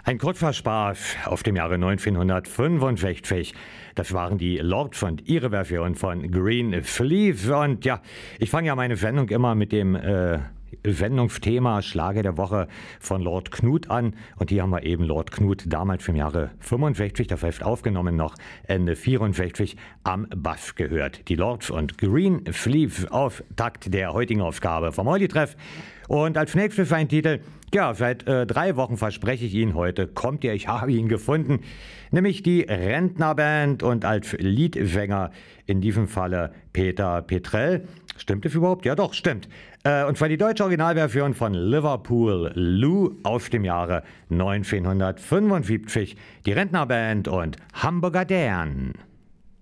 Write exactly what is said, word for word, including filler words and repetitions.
Ein kurzer Spaß auf dem Jahre neunzehnhundertfünfundsechzig. Das waren die Lords und ihre Version von Green Sleeves. Und ja, ich fange ja meine Sendung immer mit dem äh, Sendungsthema Schlager der Woche von Lord Knut an. Und hier haben wir eben Lord Knut damals im Jahre fünfundsechzig, das heißt aufgenommen noch Ende vierundsechzig, am Bass gehört. Die Lords und Green Sleeves auf Takt der heutigen Ausgabe vom Molly-Treff. Und als nächstes ein Titel, ja, seit äh, drei Wochen verspreche ich Ihnen, heute kommt er, ich habe ihn gefunden, nämlich die Rentnerband und als Leadsänger in diesem Falle Peter Petrell. Stimmt es überhaupt? Ja doch, stimmt. Äh, und zwar die deutsche Originalversion von Liverpool Lou aus dem Jahre neunzehnhundertfünfundsiebzig. Die Rentnerband und Hamburger Dan.